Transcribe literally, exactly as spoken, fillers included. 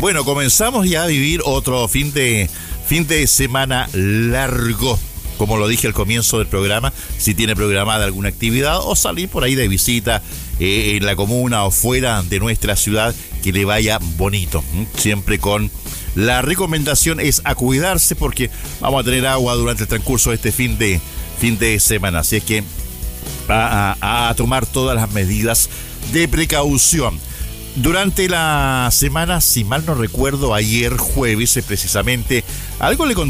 Bueno, comenzamos ya a vivir otro fin de, fin de semana largo. Como lo dije al comienzo del programa, si tiene programada alguna actividad o salir por ahí de visita eh, en la comuna o fuera de nuestra ciudad, que le vaya bonito. Siempre con la recomendación es a cuidarse porque vamos a tener agua durante el transcurso de este fin de, fin de semana. Así es que a, a, a tomar todas las medidas de precaución. Durante la semana, si mal no recuerdo, ayer jueves precisamente, algo le conté